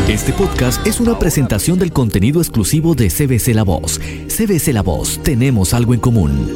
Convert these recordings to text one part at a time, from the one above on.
Este podcast es una presentación del contenido exclusivo de CBC La Voz. CBC La Voz, tenemos algo en común.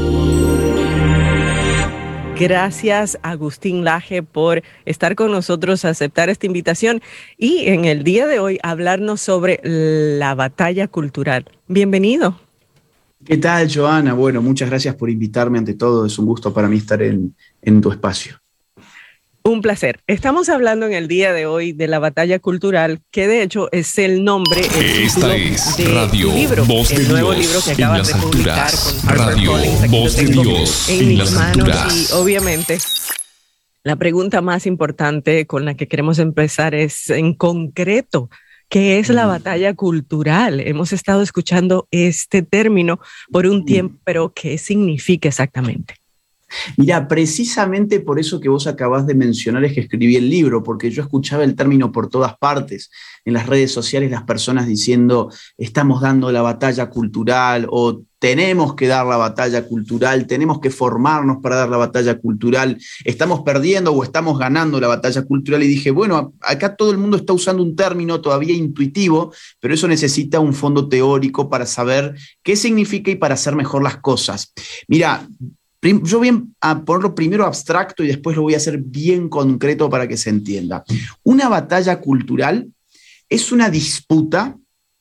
Gracias, Agustín Laje, por estar con nosotros, aceptar esta invitación y en el día de hoy hablarnos sobre la batalla cultural. Bienvenido. ¿Qué tal, Joana? Bueno, muchas gracias por invitarme. Ante todo, es un gusto para mí estar en tu espacio. Un placer. Estamos hablando en el día de hoy de la batalla cultural, que de hecho es el nombre, el título de Radio libro, Voz de el nuevo Dios libro que acaba de publicar con Radio HarperCollins. Aquí Voz lo de tengo Dios en mis las manos alturas. y obviamente la pregunta más importante con la que queremos empezar es, en concreto, ¿qué es la batalla cultural? Hemos estado escuchando este término por un tiempo, pero ¿qué significa exactamente? Mira, precisamente por eso que vos acabás de mencionar es que escribí el libro, porque yo escuchaba el término por todas partes, en las redes sociales, las personas diciendo estamos dando la batalla cultural o tenemos que dar la batalla cultural, tenemos que formarnos para dar la batalla cultural, estamos perdiendo o estamos ganando la batalla cultural. Y dije, bueno, acá todo el mundo está usando un término todavía intuitivo, pero eso necesita un fondo teórico para saber qué significa y para hacer mejor las cosas. Mira, yo voy a ponerlo primero abstracto y después lo voy a hacer bien concreto para que se entienda. Una batalla cultural es una disputa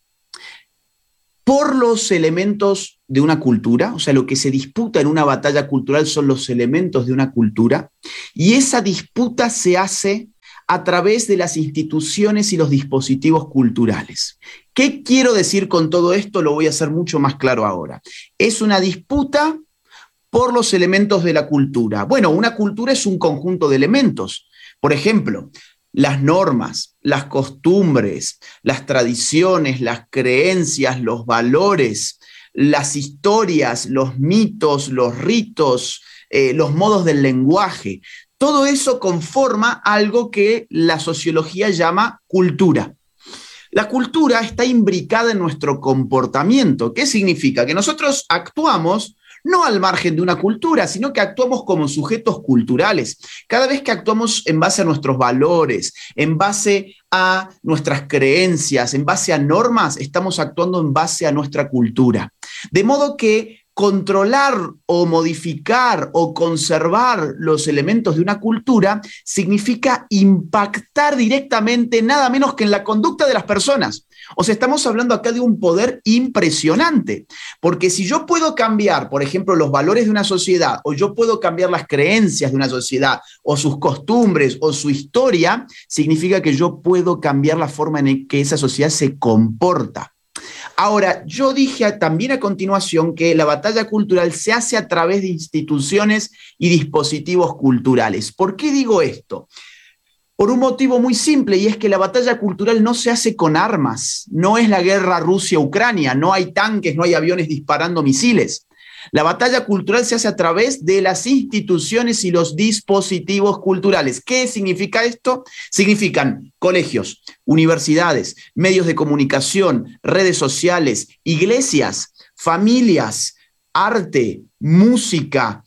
por los elementos de una cultura, o sea, lo que se disputa en una batalla cultural son los elementos de una cultura, y esa disputa se hace a través de las instituciones y los dispositivos culturales. ¿Qué quiero decir con todo esto? Lo voy a hacer mucho más claro ahora. Es una disputa por los elementos de la cultura. Bueno, una cultura es un conjunto de elementos. Por ejemplo, las normas, las costumbres, las tradiciones, las creencias, los valores, las historias, los mitos, los ritos, los modos del lenguaje. Todo eso conforma algo que la sociología llama cultura. La cultura está imbricada en nuestro comportamiento. ¿Qué significa? Que nosotros actuamos no al margen de una cultura, sino que actuamos como sujetos culturales. Cada vez que actuamos en base a nuestros valores, en base a nuestras creencias, en base a normas, estamos actuando en base a nuestra cultura. De modo que controlar o modificar o conservar los elementos de una cultura significa impactar directamente nada menos que en la conducta de las personas. O sea, estamos hablando acá de un poder impresionante, porque si yo puedo cambiar, por ejemplo, los valores de una sociedad, o yo puedo cambiar las creencias de una sociedad, o sus costumbres, o su historia, significa que yo puedo cambiar la forma en que esa sociedad se comporta. Ahora, yo dije también a continuación que la batalla cultural se hace a través de instituciones y dispositivos culturales. ¿Por qué digo esto? Por un motivo muy simple, y es que la batalla cultural no se hace con armas, no es la guerra Rusia-Ucrania, no hay tanques, no hay aviones disparando misiles. La batalla cultural se hace a través de las instituciones y los dispositivos culturales. ¿Qué significa esto? Significan colegios, universidades, medios de comunicación, redes sociales, iglesias, familias, arte, música,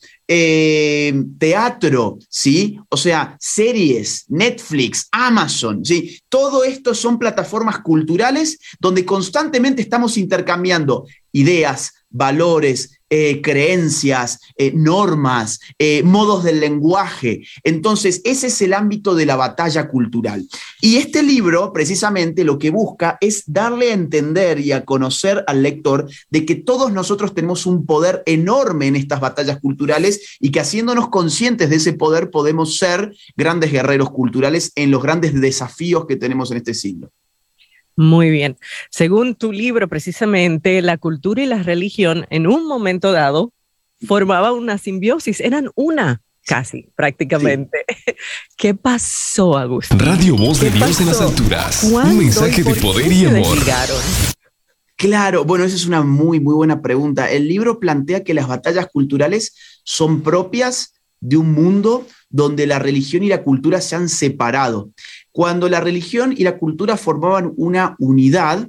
teatro, ¿sí? O sea, series, Netflix, Amazon, ¿sí? Todo esto son plataformas culturales donde constantemente estamos intercambiando ideas, valores, creencias, normas, modos del lenguaje. Entonces, ese es el ámbito de la batalla cultural. Y este libro, precisamente, lo que busca es darle a entender y a conocer al lector de que todos nosotros tenemos un poder enorme en estas batallas culturales y que haciéndonos conscientes de ese poder podemos ser grandes guerreros culturales en los grandes desafíos que tenemos en este siglo. Muy bien. Según tu libro, precisamente, la cultura y la religión en un momento dado formaban una simbiosis, eran una casi, prácticamente. Sí. ¿Qué pasó, Agustín? Radio Voz de Dios en las alturas. Un mensaje de poder y amor. Claro, bueno, esa es una muy buena pregunta. El libro plantea que las batallas culturales son propias de un mundo donde la religión y la cultura se han separado. Cuando la religión y la cultura formaban una unidad,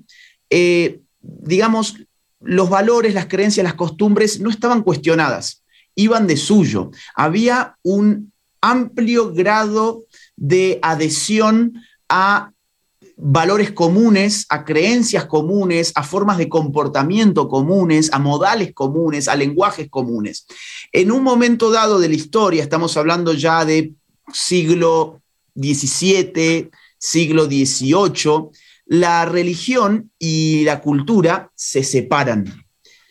digamos, los valores, las creencias, las costumbres no estaban cuestionadas, iban de suyo. Había un amplio grado de adhesión a valores comunes, a creencias comunes, a formas de comportamiento comunes, a modales comunes, a lenguajes comunes. En un momento dado de la historia, estamos hablando ya de siglo XVII, siglo XVIII, la religión y la cultura se separan.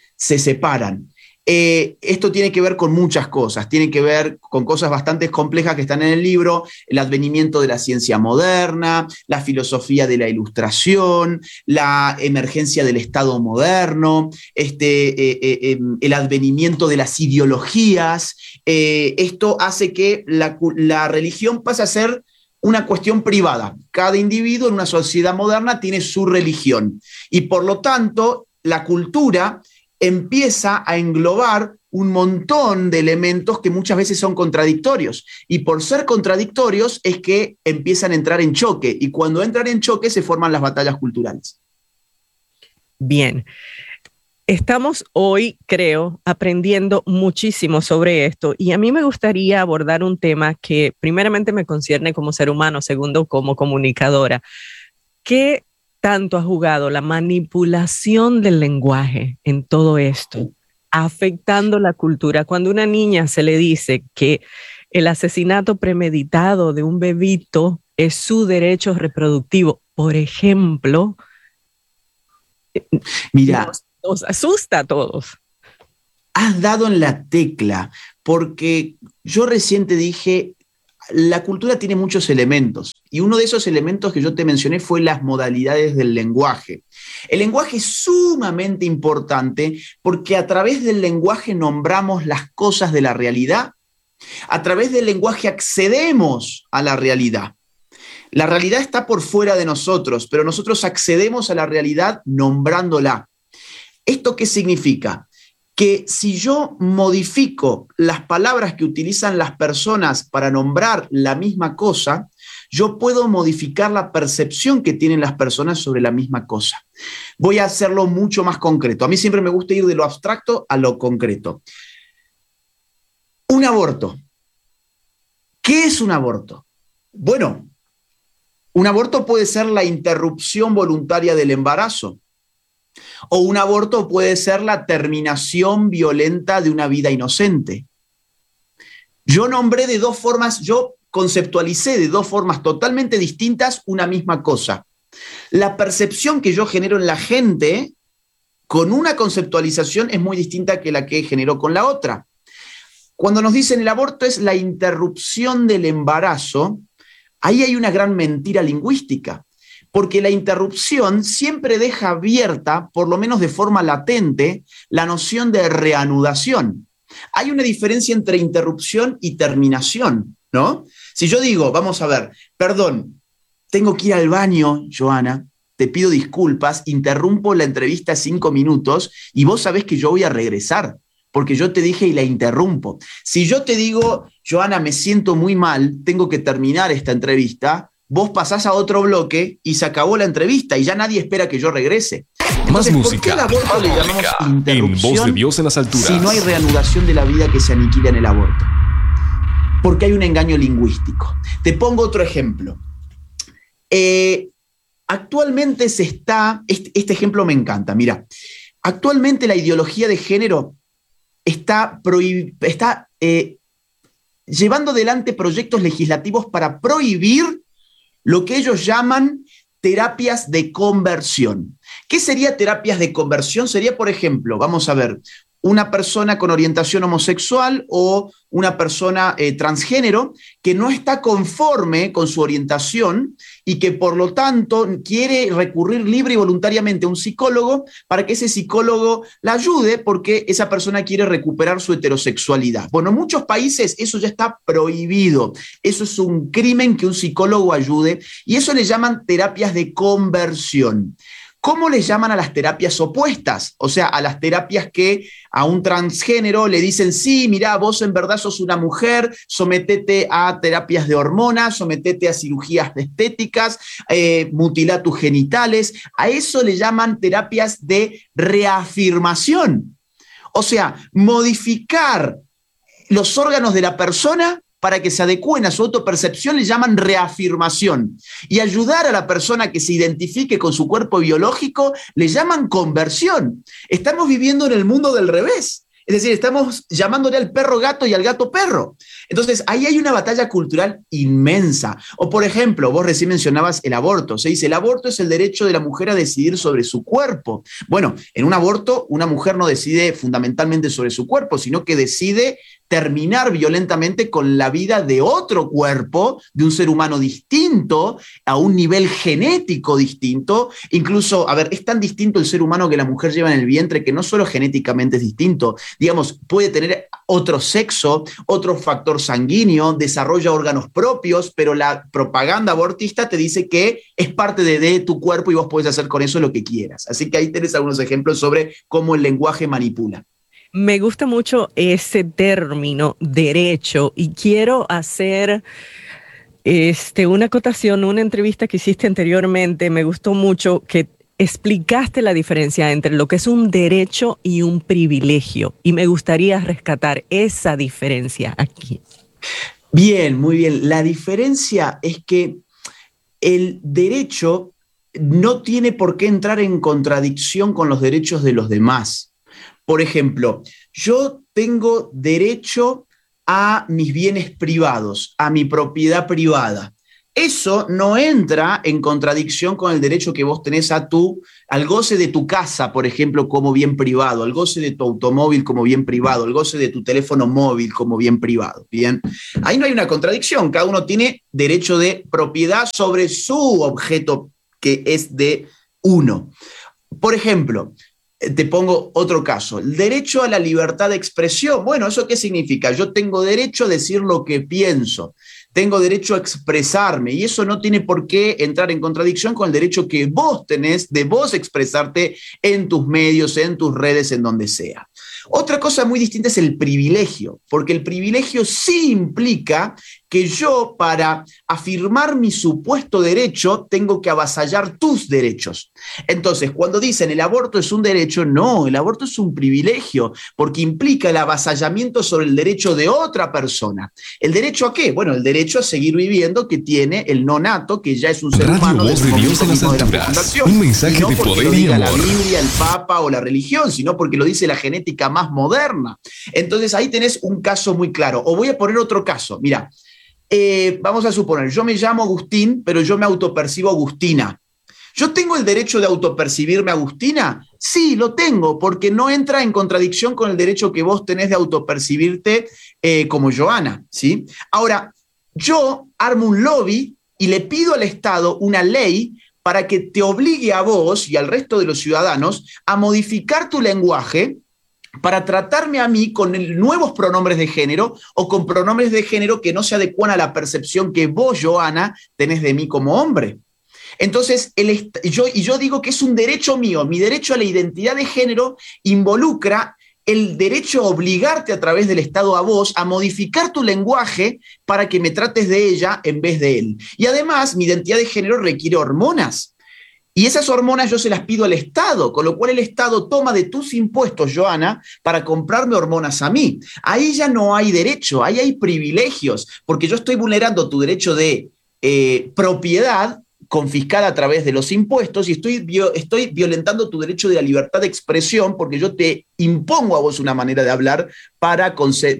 Esto tiene que ver con muchas cosas, tiene que ver con cosas bastante complejas que están en el libro, el advenimiento de la ciencia moderna, la filosofía de la ilustración, la emergencia del Estado moderno, el advenimiento de las ideologías. Esto hace que la religión pase a ser una cuestión privada. Cada individuo en una sociedad moderna tiene su religión y por lo tanto la cultura empieza a englobar un montón de elementos que muchas veces son contradictorios. Y por ser contradictorios es que empiezan a entrar en choque. Y cuando entran en choque se forman las batallas culturales. Bien. Estamos hoy, creo, aprendiendo muchísimo sobre esto. Y a mí me gustaría abordar un tema que primeramente me concierne como ser humano, segundo como comunicadora. ¿Qué tanto ha jugado la manipulación del lenguaje en todo esto, afectando la cultura? Cuando a una niña se le dice que el asesinato premeditado de un bebito es su derecho reproductivo, por ejemplo, mira, nos asusta a todos. Has dado en la tecla, porque yo recién te dije, la cultura tiene muchos elementos y uno de esos elementos que yo te mencioné fue las modalidades del lenguaje. El lenguaje es sumamente importante porque a través del lenguaje nombramos las cosas de la realidad, a través del lenguaje accedemos a la realidad. La realidad está por fuera de nosotros, pero nosotros accedemos a la realidad nombrándola. ¿Esto qué significa? Que si yo modifico las palabras que utilizan las personas para nombrar la misma cosa, yo puedo modificar la percepción que tienen las personas sobre la misma cosa. Voy a hacerlo mucho más concreto. A mí siempre me gusta ir de lo abstracto a lo concreto. Un aborto. ¿Qué es un aborto? Bueno, un aborto puede ser la interrupción voluntaria del embarazo. O un aborto puede ser la terminación violenta de una vida inocente. Yo nombré de dos formas, yo conceptualicé de dos formas totalmente distintas una misma cosa. La percepción que yo genero en la gente con una conceptualización es muy distinta que la que generó con la otra. Cuando nos dicen el aborto es la interrupción del embarazo, ahí hay una gran mentira lingüística. Porque la interrupción siempre deja abierta, por lo menos de forma latente, la noción de reanudación. Hay una diferencia entre interrupción y terminación, ¿no? Si yo digo, vamos a ver, perdón, tengo que ir al baño, Joana, te pido disculpas, interrumpo la entrevista 5 minutos y vos sabés que yo voy a regresar, porque yo te dije y la interrumpo. Si yo te digo, Joana, me siento muy mal, tengo que terminar esta entrevista, vos pasás a otro bloque y se acabó la entrevista y ya nadie espera que yo regrese. Entonces, más música, ¿por qué el aborto le llamamos interrupción en Voz de Dios en las alturas? Si no hay reanudación de la vida que se aniquila en el aborto? Porque hay un engaño lingüístico. Te pongo otro ejemplo. Actualmente se está, este ejemplo me encanta, mira, actualmente la ideología de género está llevando adelante proyectos legislativos para prohibir lo que ellos llaman terapias de conversión. ¿Qué sería terapias de conversión? Sería, por ejemplo, vamos a ver, una persona con orientación homosexual o una persona transgénero que no está conforme con su orientación y que por lo tanto quiere recurrir libre y voluntariamente a un psicólogo para que ese psicólogo la ayude porque esa persona quiere recuperar su heterosexualidad. Bueno, en muchos países eso ya está prohibido. Eso es un crimen que un psicólogo ayude y eso le llaman terapias de conversión. ¿Cómo les llaman a las terapias opuestas? O sea, a las terapias que a un transgénero le dicen, sí, mirá, vos en verdad sos una mujer, sometete a terapias de hormonas, sometete a cirugías estéticas, mutilá tus genitales. A eso le llaman terapias de reafirmación. O sea, modificar los órganos de la persona para que se adecúen a su autopercepción le llaman reafirmación. Y ayudar a la persona que se identifique con su cuerpo biológico le llaman conversión. Estamos viviendo en el mundo del revés. Es decir, estamos llamándole al perro gato y al gato perro. Entonces, ahí hay una batalla cultural inmensa. O, por ejemplo, vos recién mencionabas el aborto. Se dice, el aborto es el derecho de la mujer a decidir sobre su cuerpo. Bueno, en un aborto, una mujer no decide fundamentalmente sobre su cuerpo, sino que decide terminar violentamente con la vida de otro cuerpo, de un ser humano distinto, a un nivel genético distinto. Incluso, a ver, es tan distinto el ser humano que la mujer lleva en el vientre que no solo genéticamente es distinto, digamos, puede tener otro sexo, otro factor sanguíneo, desarrolla órganos propios, pero la propaganda abortista te dice que es parte de tu cuerpo y vos podés hacer con eso lo que quieras. Así que ahí tenés algunos ejemplos sobre cómo el lenguaje manipula. Me gusta mucho ese término, derecho, y quiero hacer una acotación, una entrevista que hiciste anteriormente. Me gustó mucho que explicaste la diferencia entre lo que es un derecho y un privilegio, y me gustaría rescatar esa diferencia aquí. Bien, muy bien. La diferencia es que el derecho no tiene por qué entrar en contradicción con los derechos de los demás. Por ejemplo, yo tengo derecho a mis bienes privados, a mi propiedad privada. Eso no entra en contradicción con el derecho que vos tenés al goce de tu casa, por ejemplo, como bien privado, al goce de tu automóvil como bien privado, al goce de tu teléfono móvil como bien privado. Bien, ahí no hay una contradicción, cada uno tiene derecho de propiedad sobre su objeto que es de uno. Por ejemplo, te pongo otro caso, el derecho a la libertad de expresión. Bueno, ¿eso qué significa? Yo tengo derecho a decir lo que pienso, tengo derecho a expresarme, y eso no tiene por qué entrar en contradicción con el derecho que vos tenés de vos expresarte en tus medios, en tus redes, en donde sea. Otra cosa muy distinta es el privilegio, porque el privilegio sí implica que yo, para afirmar mi supuesto derecho, tengo que avasallar tus derechos. Entonces, cuando dicen el aborto es un derecho, no, el aborto es un privilegio, porque implica el avasallamiento sobre el derecho de otra persona. ¿El derecho a qué? Bueno, el derecho a seguir viviendo que tiene el nonato, que ya es un ser Radio humano. Voz de Dios en las alturas. Un mensaje de poder y amor. La Biblia, el Papa o la religión, sino porque lo dice la genética más moderna. Entonces, ahí tenés un caso muy claro. O voy a poner otro caso. Mira, vamos a suponer, yo me llamo Agustín, pero yo me autopercibo Agustina. ¿Yo tengo el derecho de autopercibirme Agustina? Sí, lo tengo, porque no entra en contradicción con el derecho que vos tenés de autopercibirte como Joana, ¿sí? Ahora, yo armo un lobby y le pido al Estado una ley para que te obligue a vos y al resto de los ciudadanos a modificar tu lenguaje para tratarme a mí con nuevos pronombres de género o con pronombres de género que no se adecuan a la percepción que vos, Joana, tenés de mí como hombre. Entonces, yo digo que es un derecho mío. Mi derecho a la identidad de género involucra el derecho a obligarte a través del Estado a vos a modificar tu lenguaje para que me trates de ella en vez de él. Y además, mi identidad de género requiere hormonas. Y esas hormonas yo se las pido al Estado, con lo cual el Estado toma de tus impuestos, Joana, para comprarme hormonas a mí. Ahí ya no hay derecho, ahí hay privilegios, porque yo estoy vulnerando tu derecho de propiedad confiscada a través de los impuestos y estoy violentando tu derecho de la libertad de expresión porque yo te impongo a vos una manera de hablar para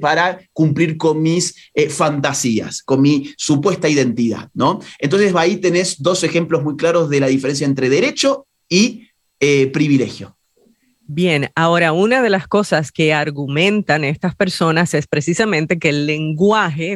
cumplir con mis fantasías, con mi supuesta identidad, ¿no? Entonces ahí tenés dos ejemplos muy claros de la diferencia entre derecho y privilegio. Bien, ahora una de las cosas que argumentan estas personas es precisamente que el lenguaje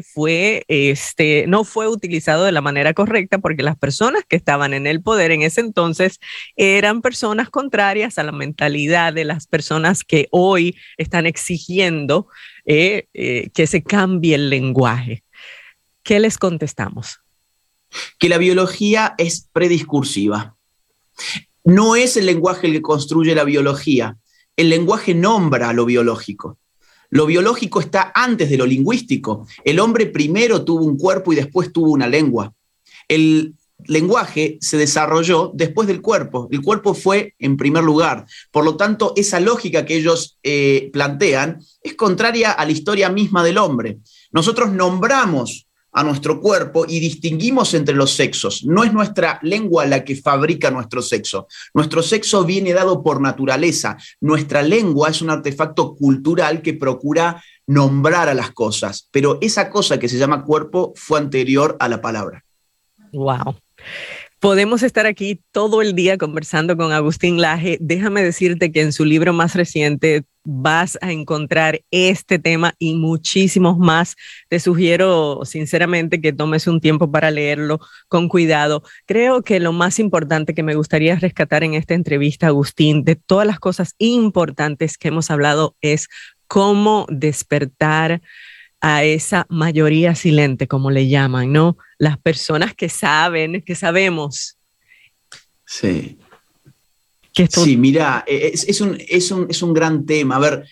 no fue utilizado de la manera correcta porque las personas que estaban en el poder en ese entonces eran personas contrarias a la mentalidad de las personas que hoy están exigiendo que se cambie el lenguaje. ¿Qué les contestamos? Que la biología es prediscursiva. No es el lenguaje el que construye la biología. El lenguaje nombra a lo biológico. Lo biológico está antes de lo lingüístico. El hombre primero tuvo un cuerpo y después tuvo una lengua. El lenguaje se desarrolló después del cuerpo. El cuerpo fue en primer lugar. Por lo tanto, esa lógica que ellos plantean es contraria a la historia misma del hombre. Nosotros nombramos a nuestro cuerpo y distinguimos entre los sexos. No es nuestra lengua la que fabrica nuestro sexo. Nuestro sexo viene dado por naturaleza. Nuestra lengua es un artefacto cultural que procura nombrar a las cosas, pero esa cosa que se llama cuerpo fue anterior a la palabra. Wow. Podemos estar aquí todo el día conversando con Agustín Laje. Déjame decirte que en su libro más reciente vas a encontrar este tema y muchísimos más. Te sugiero sinceramente que tomes un tiempo para leerlo con cuidado. Creo que lo más importante que me gustaría rescatar en esta entrevista, Agustín, de todas las cosas importantes que hemos hablado, es cómo despertar a esa mayoría silente, como le llaman, ¿no? Las personas que saben, que sabemos. Sí. Que esto... Sí, mira, es un gran tema. A ver,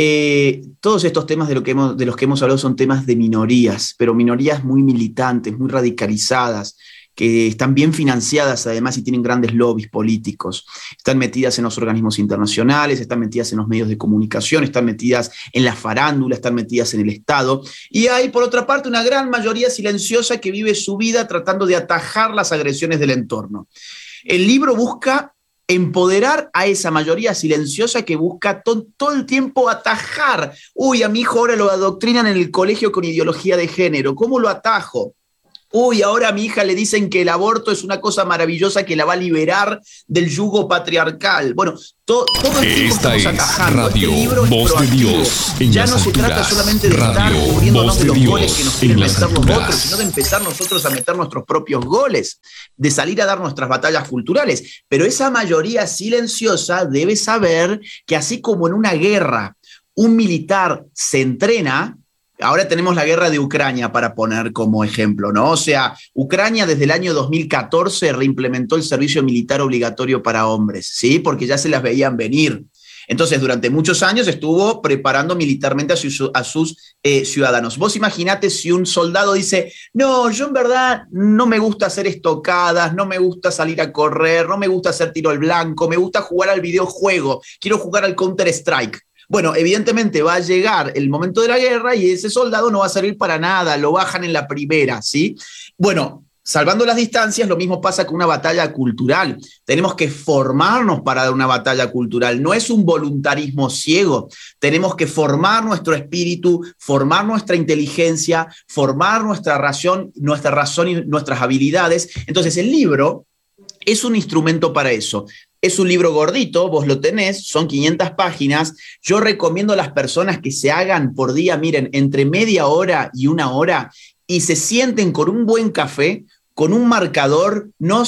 todos estos temas de los que hemos hablado son temas de minorías, pero minorías muy militantes, muy radicalizadas, que están bien financiadas además y tienen grandes lobbies políticos. Están metidas en los organismos internacionales, están metidas en los medios de comunicación, están metidas en la farándula, están metidas en el Estado. Y hay, por otra parte, una gran mayoría silenciosa que vive su vida tratando de atajar las agresiones del entorno. El libro busca empoderar a esa mayoría silenciosa que busca todo el tiempo atajar. Uy, a mi hijo ahora lo adoctrinan en el colegio con ideología de género. ¿Cómo lo atajo? Uy, ahora a mi hija le dicen que el aborto es una cosa maravillosa que la va a liberar del yugo patriarcal. Bueno, todo el tiempo estamos atajando. Radio Voz de Dios. Ya no se trata solamente de estar cubriéndonos de los goles que nos quieren meter los otros, sino de empezar nosotros a meter nuestros propios goles, de salir a dar nuestras batallas culturales. Pero esa mayoría silenciosa debe saber que así como en una guerra un militar se entrena. Ahora tenemos la guerra de Ucrania para poner como ejemplo, ¿no? O sea, Ucrania desde el año 2014 reimplementó el servicio militar obligatorio para hombres, ¿sí? Porque ya se las veían venir. Entonces, durante muchos años estuvo preparando militarmente a sus ciudadanos. Vos imaginate si un soldado dice, no, yo en verdad no me gusta hacer estocadas, no me gusta salir a correr, no me gusta hacer tiro al blanco, me gusta jugar al videojuego, quiero jugar al Counter-Strike. Bueno, evidentemente va a llegar el momento de la guerra y ese soldado no va a servir para nada, lo bajan en la primera, ¿sí? Bueno, salvando las distancias, lo mismo pasa con una batalla cultural. Tenemos que formarnos para dar una batalla cultural. No es un voluntarismo ciego. Tenemos que formar nuestro espíritu, formar nuestra inteligencia, formar nuestra razón y nuestras habilidades. Entonces, el libro es un instrumento para eso. Es un libro gordito, vos lo tenés, son 500 páginas. Yo recomiendo a las personas que se hagan por día, miren, entre media hora y una hora y se sienten con un buen café, con un marcador, no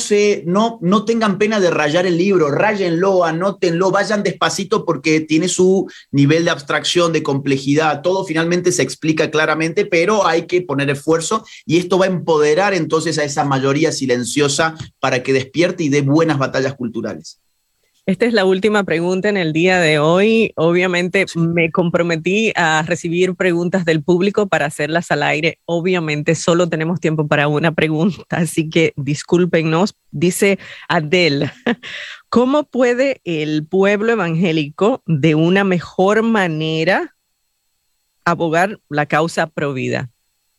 tengan pena de rayar el libro, ráyenlo, anótenlo, vayan despacito porque tiene su nivel de abstracción, de complejidad, todo finalmente se explica claramente, pero hay que poner esfuerzo y esto va a empoderar entonces a esa mayoría silenciosa para que despierte y dé buenas batallas culturales. Esta es la última pregunta en el día de hoy. Obviamente me comprometí a recibir preguntas del público para hacerlas al aire. Obviamente solo tenemos tiempo para una pregunta, así que discúlpenos. Dice Adele, ¿cómo puede el pueblo evangélico de una mejor manera abogar la causa pro vida?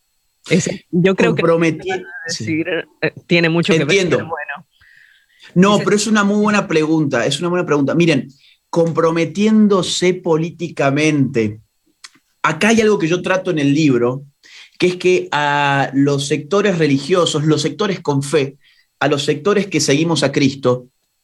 Yo creo que decir, tiene mucho que ver. Entiendo. Bueno. No, pero es una muy buena pregunta, Miren, comprometiéndose políticamente. Acá hay algo que yo trato en el libro, que es que a los sectores religiosos, los sectores con fe, a los sectores que seguimos a Cristo,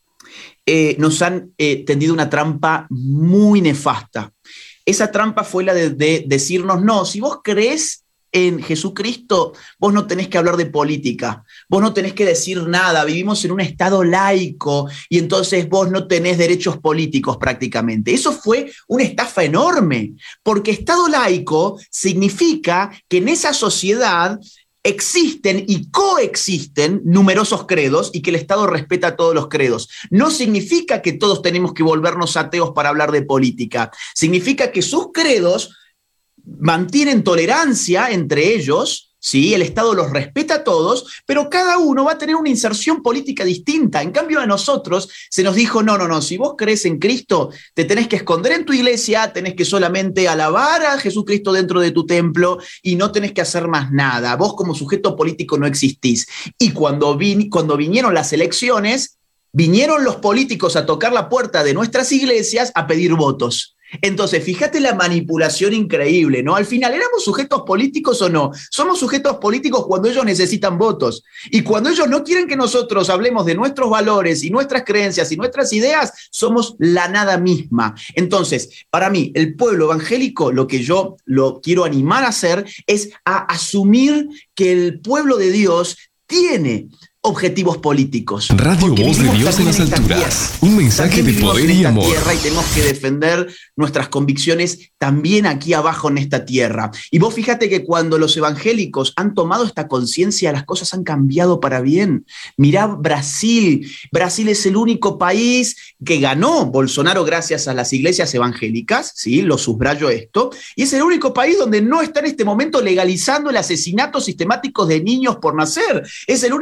nos han tendido una trampa muy nefasta. Esa trampa fue la de decirnos, no, si vos creés en Jesucristo, vos no tenés que hablar de política, vos no tenés que decir nada, vivimos en un estado laico y entonces vos no tenés derechos políticos prácticamente. Eso fue una estafa enorme, porque estado laico significa que en esa sociedad existen y coexisten numerosos credos y que el Estado respeta todos los credos. No significa que todos tenemos que volvernos ateos para hablar de política, significa que sus credos mantienen tolerancia entre ellos, ¿sí? El Estado los respeta a todos, pero cada uno va a tener una inserción política distinta. En cambio, a nosotros se nos dijo, no, si vos crees en Cristo, te tenés que esconder en tu iglesia, tenés que solamente alabar a Jesucristo dentro de tu templo y no tenés que hacer más nada. Vos como sujeto político no existís. Y cuando vinieron las elecciones, vinieron los políticos a tocar la puerta de nuestras iglesias a pedir votos. Entonces, fíjate la manipulación increíble, ¿no? Al final, ¿éramos sujetos políticos o no? Somos sujetos políticos cuando ellos necesitan votos. Y cuando ellos no quieren que nosotros hablemos de nuestros valores y nuestras creencias y nuestras ideas, somos la nada misma. Entonces, para mí, el pueblo evangélico, lo que yo lo quiero animar a hacer es a asumir que el pueblo de Dios tiene objetivos políticos. Radio Voz de Dios en las alturas. Un mensaje de poder y amor. Y tenemos que defender nuestras convicciones también aquí abajo en esta tierra. Y vos fíjate que cuando los evangélicos han tomado esta conciencia, las cosas han cambiado para bien. Mirá Brasil. Brasil es el único país que ganó Bolsonaro gracias a las iglesias evangélicas, ¿sí? Lo subrayo esto. Y es el único país donde no está en este momento legalizando el asesinato sistemático de niños por nacer. Es el único